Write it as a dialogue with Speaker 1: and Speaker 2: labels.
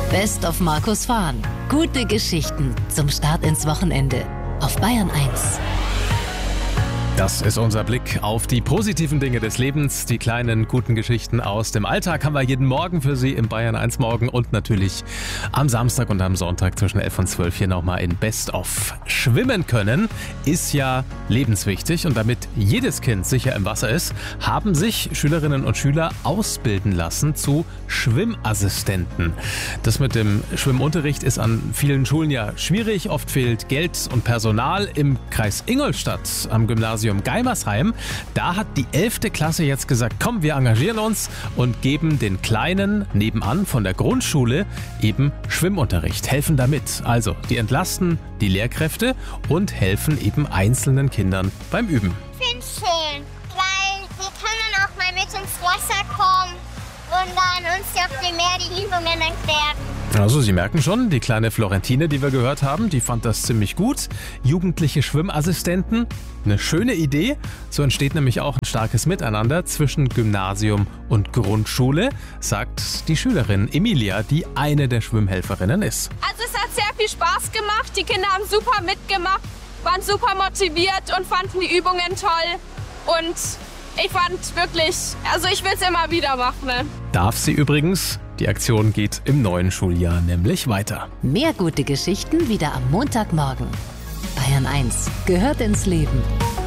Speaker 1: Best of Markus Fahn. Gute Geschichten zum Start ins Wochenende auf Bayern 1.
Speaker 2: Das ist unser Blick auf die positiven Dinge des Lebens. Die kleinen, guten Geschichten aus dem Alltag haben wir jeden Morgen für Sie im Bayern 1 Morgen und natürlich am Samstag und am Sonntag zwischen 11 und 12 hier nochmal in Best of. Schwimmen können ist ja lebenswichtig und damit jedes Kind sicher im Wasser ist, haben sich Schülerinnen und Schüler ausbilden lassen zu Schwimmassistenten. Das mit dem Schwimmunterricht ist an vielen Schulen ja schwierig. Oft fehlt Geld und Personal. Im Kreis Ingolstadt am Gymnasium Geimersheim, da hat die 11. Klasse jetzt gesagt, komm, wir engagieren uns und geben den Kleinen nebenan von der Grundschule eben Schwimmunterricht, helfen damit. Also, die entlasten die Lehrkräfte und helfen eben einzelnen Kindern beim Üben.
Speaker 3: Ich finde es schön, weil die können auch mal mit ins Wasser kommen und dann uns auf dem Meer die Übungen erklären.
Speaker 2: Also Sie merken schon, die kleine Florentine, die wir gehört haben, die fand das ziemlich gut. Jugendliche Schwimmassistenten, eine schöne Idee. So entsteht nämlich auch ein starkes Miteinander zwischen Gymnasium und Grundschule, sagt die Schülerin Emilia, die eine der Schwimmhelferinnen ist.
Speaker 4: Also es hat sehr viel Spaß gemacht, die Kinder haben super mitgemacht, waren super motiviert und fanden die Übungen toll. Und ich fand wirklich, also ich will es immer wieder machen. Ne?
Speaker 2: Darf sie übrigens. Die Aktion geht im neuen Schuljahr nämlich weiter.
Speaker 1: Mehr gute Geschichten wieder am Montagmorgen. Bayern 1 gehört ins Leben.